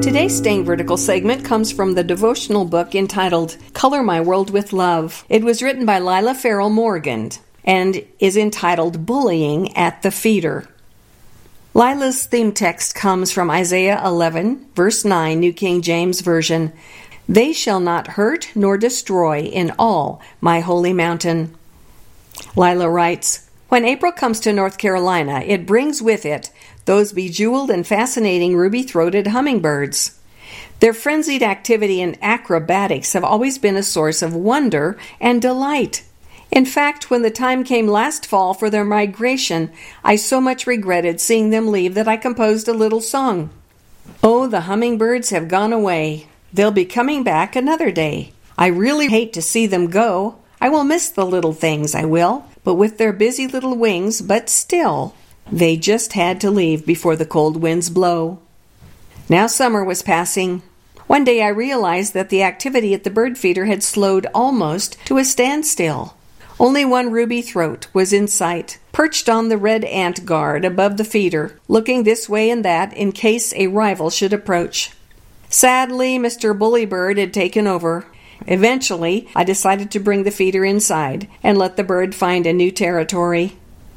Today's Staying Vertical segment comes from the devotional book entitled Color My World with Love. It was written by Lila Farrell Morgan and is entitled Bullying at the Feeder. Lila's theme text comes from Isaiah 11, verse 9, New King James Version. They shall not hurt nor destroy in all my holy mountain. Lila writes, when April comes to North Carolina, it brings with it those bejeweled and fascinating ruby-throated hummingbirds. Their frenzied activity and acrobatics have always been a source of wonder and delight. In fact, when the time came last fall for their migration, I so much regretted seeing them leave that I composed a little song. Oh, the hummingbirds have gone away. They'll be coming back another day. I really hate to see them go. I will miss the little things, I will, but with their busy little wings, but still, they just had to leave before the cold winds blow. Now summer was passing. One day I realized that the activity at the bird feeder had slowed almost to a standstill. Only one ruby throat was in sight, perched on the red ant guard above the feeder, looking this way and that in case a rival should approach. Sadly, Mr. Bullybird had taken over. Eventually, I decided to bring the feeder inside and let the bird find a new territory.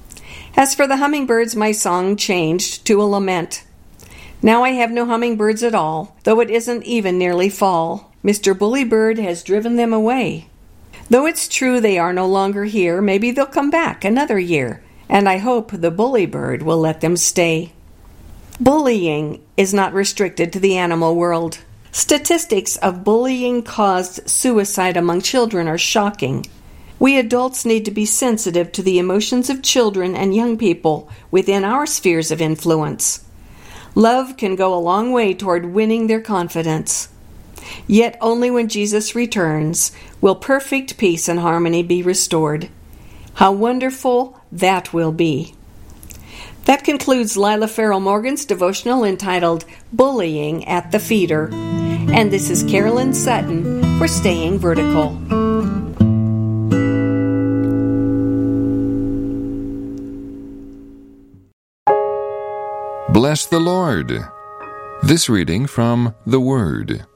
As for the hummingbirds, my song changed to a lament. Now I have no hummingbirds at all, though it isn't even nearly fall. Mr. Bullybird has driven them away. Though it's true they are no longer here, maybe they'll come back another year, and I hope the Bullybird will let them stay. Bullying is not restricted to the animal world. Statistics of bullying-caused suicide among children are shocking. We adults need to be sensitive to the emotions of children and young people within our spheres of influence. Love can go a long way toward winning their confidence. Yet only when Jesus returns will perfect peace and harmony be restored. How wonderful that will be. That concludes Lila Farrell Morgan's devotional entitled Bullying at the Feeder. And this is Carolyn Sutton for Staying Vertical. Bless the Lord. This reading from the Word.